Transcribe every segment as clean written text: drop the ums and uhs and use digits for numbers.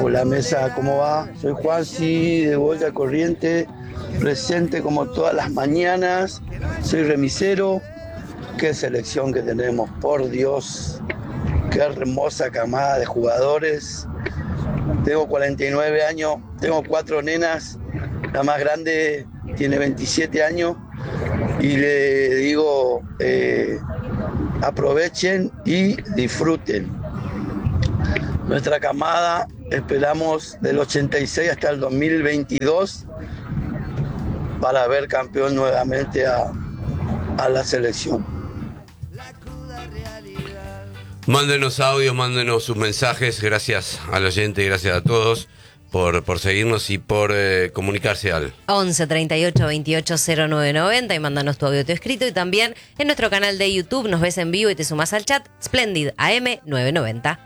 Hola mesa, ¿cómo va? Soy Juansi de Boya Corriente, presente como todas las mañanas. Soy remisero. Qué selección que tenemos, por Dios. Qué hermosa camada de jugadores. Tengo 49 años, tengo 4 nenas. La más grande tiene 27 años y le digo, aprovechen y disfruten. Nuestra camada, esperamos del 86 hasta el 2022 para ver campeón nuevamente a la selección. Mándenos audios, mándenos sus mensajes. Gracias al oyente, gracias a todos por seguirnos y por comunicarse al 11 38 28 0990 y mándanos tu audio, tu escrito. Y también en nuestro canal de YouTube nos ves en vivo y te sumas al chat. Splendid AM 990.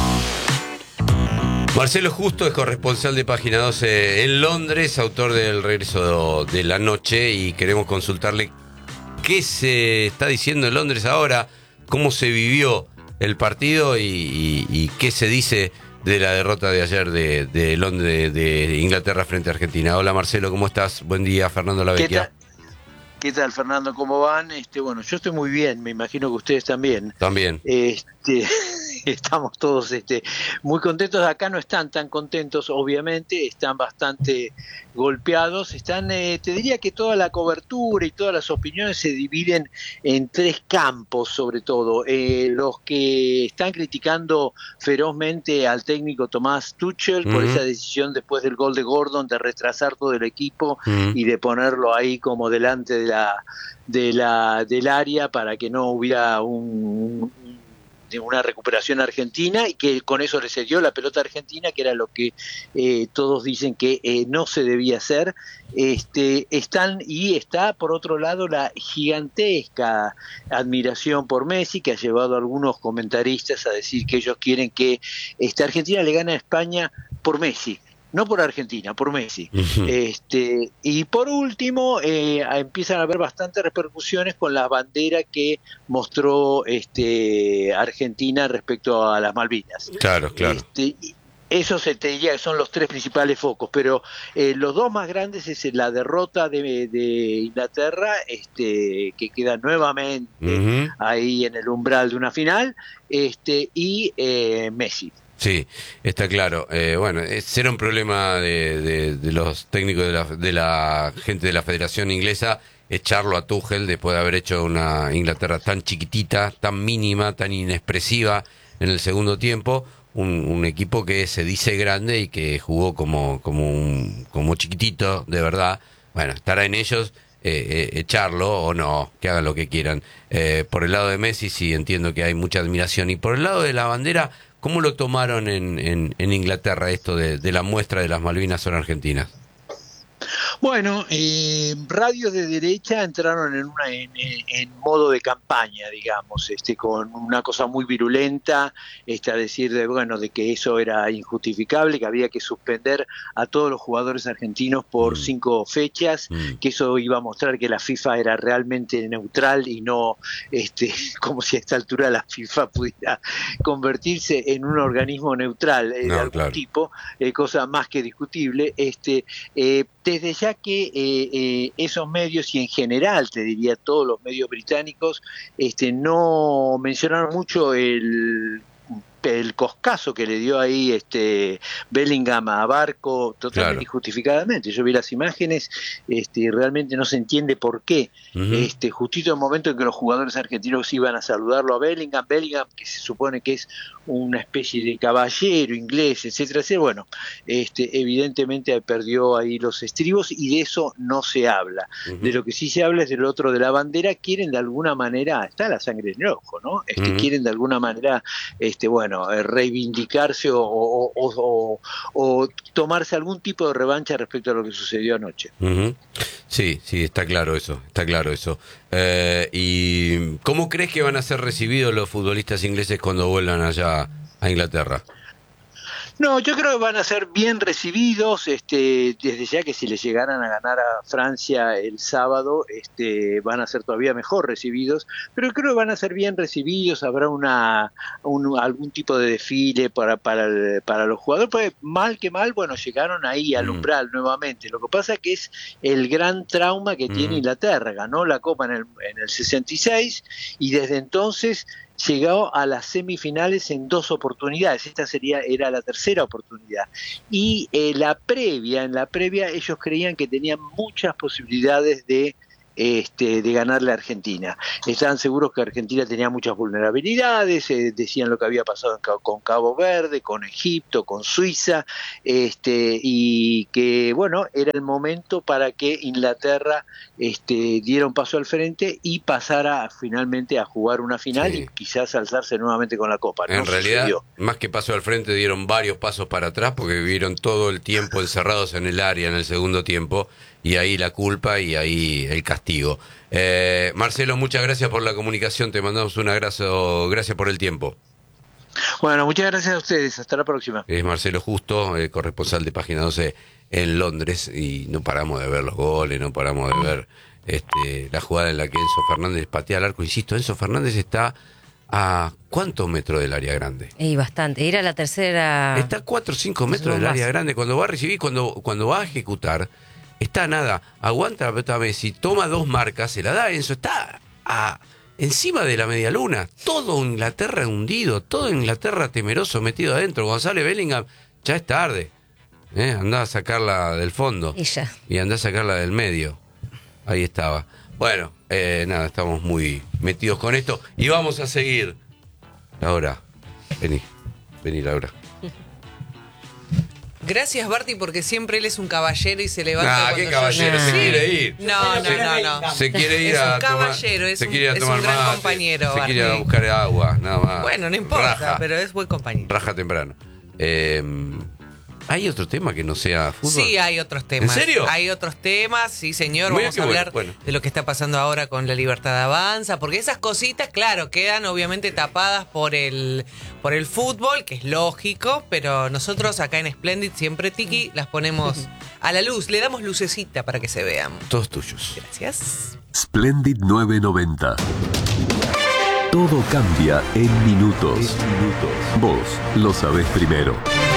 Marcelo Justo es corresponsal de Página 12 en Londres, autor del Regreso de la Noche, y queremos consultarle qué se está diciendo en Londres ahora, cómo se vivió el partido y qué se dice de la derrota de ayer de Londres, de Inglaterra frente a Argentina. Hola Marcelo, ¿cómo estás? Buen día, Fernando Lavecchia. ¿Qué tal, Fernando? ¿Cómo van? Bueno, yo estoy muy bien, me imagino que ustedes también. También. Estamos todos muy contentos. Acá no están tan contentos, obviamente, están bastante golpeados. Te diría que toda la cobertura y todas las opiniones se dividen en 3 campos, sobre todo. Los que están criticando ferozmente al técnico Thomas Tuchel por esa decisión después del gol de Gordon de retrasar todo el equipo y de ponerlo ahí como delante del área para que no hubiera una recuperación argentina y que con eso le cedió la pelota argentina, que era lo que todos dicen que no se debía hacer. Está por otro lado la gigantesca admiración por Messi, que ha llevado a algunos comentaristas a decir que ellos quieren que Argentina le gane a España por Messi, no por Argentina, por Messi. Y por último, empiezan a haber bastantes repercusiones con la bandera que mostró Argentina respecto a las Malvinas. Claro. Eso se te diría que son los 3 principales focos, pero los 2 más grandes es la derrota de Inglaterra, que queda nuevamente ahí en el umbral de una final, y Messi. Sí, está claro. Bueno, será un problema de los técnicos de la gente de la Federación Inglesa echarlo a Tuchel después de haber hecho una Inglaterra tan chiquitita, tan mínima, tan inexpresiva en el segundo tiempo. Un equipo que se dice grande y que jugó como chiquitito, de verdad. Bueno, estará en ellos echarlo o no, que hagan lo que quieran. Por el lado de Messi sí entiendo que hay mucha admiración. Y por el lado de la bandera, ¿cómo lo tomaron en Inglaterra esto de la muestra de las Malvinas son argentinas? Bueno, radios de derecha entraron en modo de campaña, digamos, con una cosa muy virulenta, a decir de que eso era injustificable, que había que suspender a todos los jugadores argentinos por 5 fechas, que eso iba a mostrar que la FIFA era realmente neutral y no como si a esta altura la FIFA pudiera convertirse en un organismo neutral de algún tipo, cosa más que discutible. Desde ya que esos medios y en general te diría todos los medios británicos no mencionaron mucho el coscazo que le dio ahí Bellingham a Barco totalmente injustificadamente. Yo vi las imágenes y realmente no se entiende por qué. Justito en el momento en que los jugadores argentinos iban a saludarlo a Bellingham, que se supone que es una especie de caballero inglés, etcétera, etcétera. Bueno, evidentemente perdió ahí los estribos y de eso no se habla. De lo que sí se habla es del otro de la bandera. Quieren de alguna manera, está la sangre en el ojo, ¿no? Quieren de alguna manera reivindicarse o tomarse algún tipo de revancha respecto a lo que sucedió anoche. Sí, está claro eso. ¿Y cómo crees que van a ser recibidos los futbolistas ingleses cuando vuelvan allá a Inglaterra? No, yo creo que van a ser bien recibidos, desde ya que si le llegaran a ganar a Francia el sábado, van a ser todavía mejor recibidos, pero creo que van a ser bien recibidos, habrá algún tipo de desfile para los jugadores, porque mal que mal, bueno, llegaron ahí al umbral nuevamente. Lo que pasa es que es el gran trauma que tiene Inglaterra, ganó la Copa en el 66 y desde entonces llegó a las semifinales en 2 oportunidades. Esta era la tercera oportunidad. Y en la previa ellos creían que tenían muchas posibilidades de ganarle a Argentina. Estaban seguros que Argentina tenía muchas vulnerabilidades, decían lo que había pasado con Cabo Verde, con Egipto, con Suiza, y que bueno, era el momento para que Inglaterra diera un paso al frente y pasara finalmente a jugar una final y quizás alzarse nuevamente con la Copa. En realidad, más que paso al frente, dieron varios pasos para atrás porque vivieron todo el tiempo encerrados en el área en el segundo tiempo. Y ahí la culpa y ahí el castigo. Marcelo, muchas gracias por la comunicación. Te mandamos un abrazo. Gracias por el tiempo. Bueno, muchas gracias a ustedes. Hasta la próxima. Es Marcelo Justo, corresponsal de Página 12 en Londres. Y no paramos de ver los goles, no paramos de ver la jugada en la que Enzo Fernández patea al arco. Insisto, Enzo Fernández está a ¿cuántos metros del área grande? Y bastante. Era la tercera. Está a 4 o 5 metros del área grande. Cuando va a recibir, cuando va a ejecutar... Está nada, aguanta la pelota Messi, toma 2 marcas, se la da Enzo, está encima de la media luna, todo Inglaterra hundido, todo Inglaterra temeroso metido adentro. Cuando sale Bellingham, ya es tarde, andá a sacarla del fondo y andá a sacarla del medio. Ahí estaba. Bueno, nada, estamos muy metidos con esto y vamos a seguir. Laura, vení Laura. Gracias, Barty, porque siempre él es un caballero y se levanta. ¿Qué caballero? Se quiere ir. No. Se quiere ir a tomar. Es un gran compañero. Se quiere ir a buscar agua, nada más. Bueno, no importa, pero es buen compañero. Raja temprano. ¿Hay otro tema que no sea fútbol? Sí, hay otros temas. ¿En serio? Hay otros temas, sí, señor. Vamos a hablar de lo que está pasando ahora con la Libertad Avanza, porque esas cositas, claro, quedan obviamente tapadas por el fútbol, que es lógico, pero nosotros acá en Splendid siempre, Tiki, las ponemos a la luz, le damos lucecita para que se vean. Todos tuyos. Gracias. Splendid 990. Todo cambia en minutos. Vos lo sabés primero.